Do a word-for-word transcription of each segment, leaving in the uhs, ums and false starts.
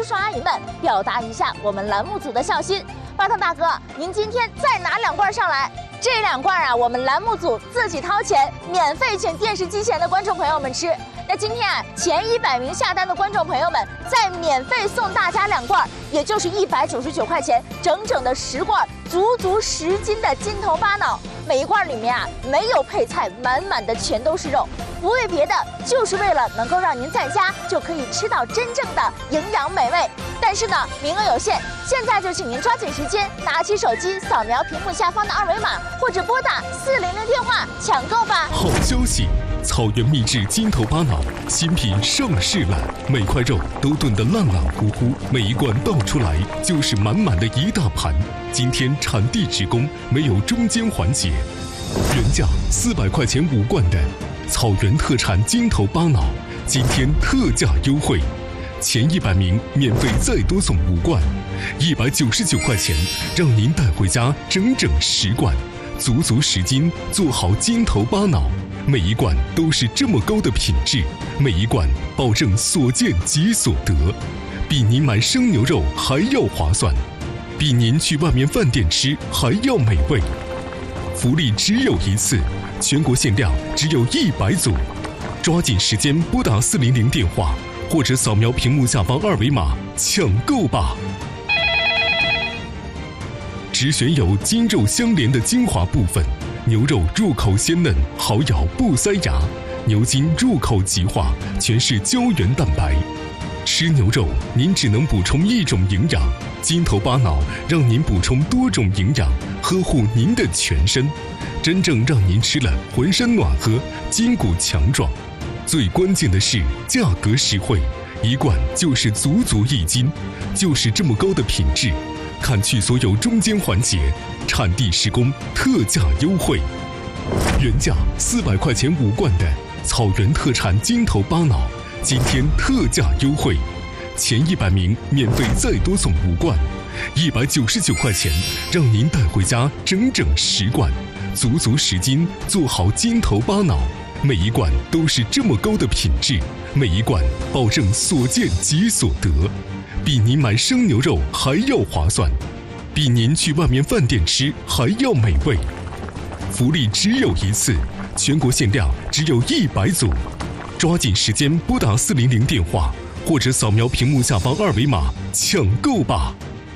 叔阿姨们表达一下我们栏目组的孝心。巴特大哥，您今天再拿两罐上来。这两罐啊，我们栏目组自己掏钱，免费请电视机前的观众朋友们吃。那今天啊，前一百名下单的观众朋友们再免费送大家两罐，也就是一百九十九块钱，整整的十罐，足足十斤的金头巴脑。每一罐里面啊没有配菜，满满的全都是肉。不为别的，就是为了能够让您在家就可以吃到真正的营养美味。但是呢，名额有限，现在就请您抓紧时间，拿起手机扫描屏幕下方的二维码，或者拨打四零零电话抢购吧。 好消息！草原秘制金头巴脑新品上市了，每块肉都炖得烂烂乎乎，每一罐倒出来就是满满的一大盘。今天产地直供，没有中间环节，原价四百块钱五罐的草原特产金头巴脑，今天特价优惠，前一百名免费再多送五罐，一百九十九块钱，让您带回家整整十罐，足足十斤，做好金头巴脑。每一罐都是这么高的品质，每一罐保证所见即所得，比您买生牛肉还要划算，比您去外面饭店吃还要美味。福利只有一次，全国限量只有一百组，抓紧时间拨打四零零电话，或者扫描屏幕下方二维码抢购吧。只选有筋肉相连的精华部分，牛肉入口鲜嫩，好咬不塞牙；牛筋入口即化，全是胶原蛋白。吃牛肉，您只能补充一种营养，金头巴脑让您补充多种营养，呵护您的全身，真正让您吃了浑身暖和，筋骨强壮。最关键的是价格实惠，一罐就是足足一斤，就是这么高的品质。砍去所有中间环节，产地施工，特价优惠。原价四百块钱五罐的草原特产金头巴脑，今天特价优惠，前一百名免费再多送五罐，一百九十九块钱，让您带回家整整十罐，足足十斤，做好金头巴脑。每一罐都是这么高的品质，每一罐保证所见即所得，比您买生牛肉还要划算，比您去外面饭店吃还要美味。福利只有一次，全国限量只有一百组，抓紧时间拨打四零零电话，或者扫描屏幕下方二维码抢购吧。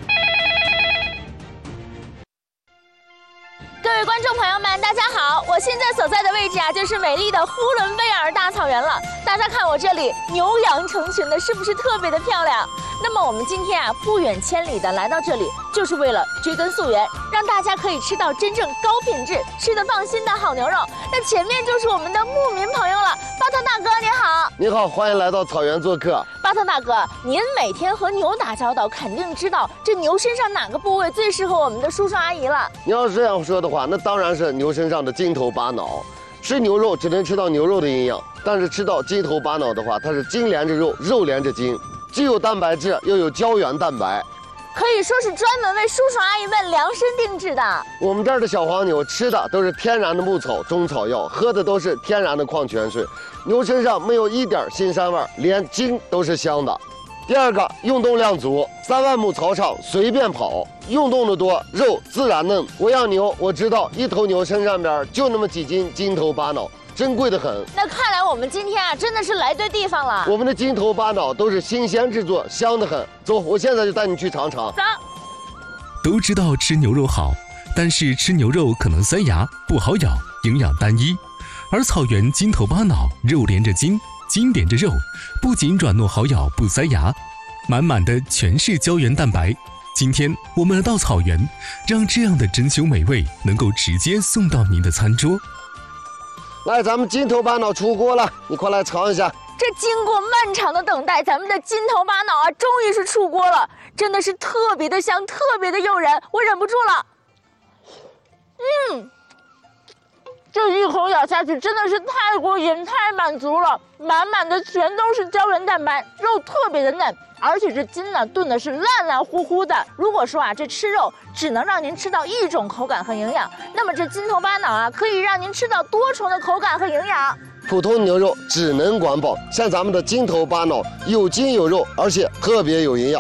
各位观众朋友们，大家好！我现在所在的位置啊，就是美丽的呼伦贝尔大草原了。大家看我这里，牛羊成群的，是不是特别的漂亮？那么我们今天啊，不远千里的来到这里，就是为了追根溯源，让大家可以吃到真正高品质、吃得放心的好牛肉。那前面就是我们的牧民朋友了，巴特大哥你好。 你好，欢迎来到草原做客。 巴特大哥，您每天和牛打交道，肯定知道这牛身上哪个部位最适合我们的叔叔阿姨了。 你要是这样说的话，那当然是牛身上的金头巴脑。吃牛肉只能吃到牛肉的营养，但是吃到金头巴脑的话，它是筋连着肉，肉连着筋，既有蛋白质，又有胶原蛋白， 可以说是专门为叔叔阿姨们量身定制的。 我们这儿的小黄牛吃的都是天然的牧草、中草药，喝的都是天然的矿泉水，牛身上没有一点腥膻味，连筋都是香的。第二个，运动量足，三万亩草场随便跑，运动的多，肉自然嫩。我养牛，我知道一头牛身上边就那么几斤金头巴脑，珍贵的很。 那看来我们今天啊，真的是来对地方了。 我们的金头巴脑都是新鲜制作，香得很。走，我现在就带你去尝尝。 走。 都知道吃牛肉好，但是吃牛肉可能塞牙，不好咬，营养单一。而草原金头巴脑，肉连着筋，筋连着肉，不仅软糯好咬不塞牙，满满的全是胶原蛋白。今天我们来到草原，让这样的珍馐美味能够直接送到您的餐桌。 来，咱们金头巴脑出锅了，你快来尝一下。 这经过漫长的等待，咱们的金头巴脑啊，终于是出锅了，真的是特别的香，特别的诱人，我忍不住了。嗯。这一口咬下去真的是太过瘾太满足了，满满的全都是胶原蛋白，肉特别的嫩，而且这筋呢炖的是烂烂乎乎的。如果说啊这吃肉只能让您吃到一种口感和营养，那么这金头巴脑啊可以让您吃到多重的口感和营养。 普通牛肉只能管饱，像咱们的金头巴脑有筋有肉，而且特别有营养。